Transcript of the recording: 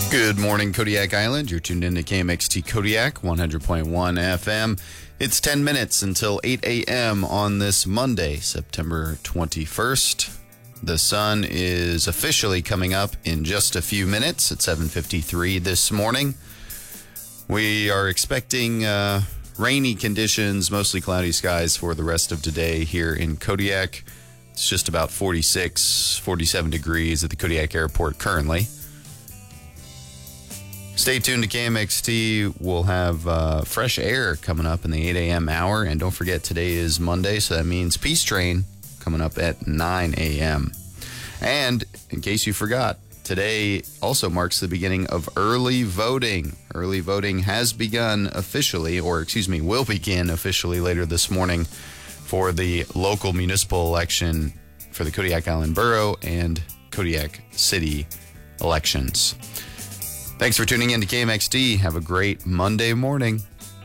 Good morning, Kodiak Island. You're tuned into KMXT Kodiak 100.1 FM. It's 10 minutes until 8 a.m. on this Monday, September 21st. The sun is officially coming up in just a few minutes at 7:53 this morning. We are expecting rainy conditions, mostly cloudy skies for the rest of today here in Kodiak. It's just about 46, 47 degrees at the Kodiak Airport currently. Stay tuned to KMXT. We'll have fresh air coming up in the 8 a.m. hour. And don't forget, today is Monday, so that means Peace Train coming up at 9 a.m. And in case you forgot, today also marks the beginning of early voting. Early voting has begun officially, will begin officially later this morning for the local municipal election for the Kodiak Island Borough and Kodiak City elections. Thanks for tuning in to KMXT. Have a great Monday morning.